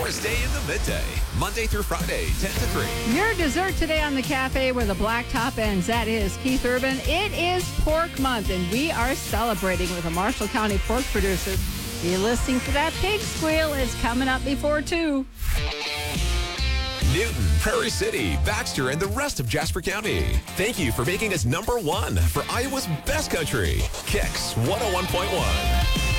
Morris Day in the Midday, Monday through Friday, 10 to 3. Your dessert today on the cafe where the black top ends, that is Keith Urban. It is Pork Month, and we are celebrating with the Marshall County pork producers. Be listening for that pig squeal. It's coming up before 2. Newton, Prairie City, Baxter, and the rest of Jasper County. Thank you for making us #1 for Iowa's best country. Kicks 101.1.